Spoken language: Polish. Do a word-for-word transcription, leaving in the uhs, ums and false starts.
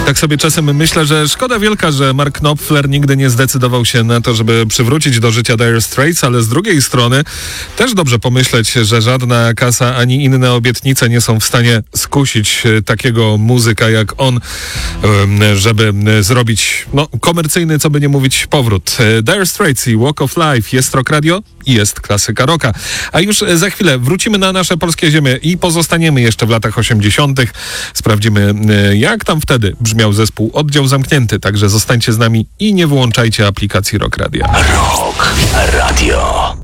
Tak sobie czasem myślę, że szkoda wielka, że Mark Knopfler nigdy nie zdecydował się na to, żeby przywrócić do życia Dire Straits, ale z drugiej strony też dobrze pomyśleć, że żadna kasa ani inne obietnice nie są w stanie skusić takiego muzyka jak on, żeby zrobić no, komercyjny, co by nie mówić, powrót. Dire Straits i Walk of Life. Jest Rock Radio i jest klasyka rocka. A już za chwilę wrócimy na nasze polskie ziemie i pozostaniemy jeszcze w latach osiemdziesiątych. Sprawdzimy, jak tam wtedy brzmiał zespół Oddział Zamknięty. Także zostańcie z nami i nie wyłączajcie aplikacji Rock Radio. Rock Radio.